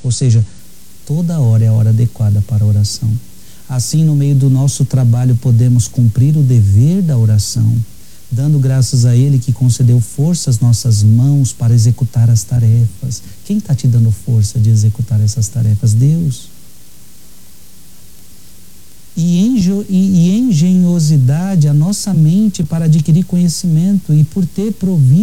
Ou seja, toda hora é a hora adequada para a oração. Assim, no meio do nosso trabalho, podemos cumprir o dever da oração, dando graças a Ele que concedeu força às nossas mãos para executar as tarefas. Quem está te dando força de executar essas tarefas? Deus. E engenhosidade a nossa mente para adquirir conhecimento, e por ter provido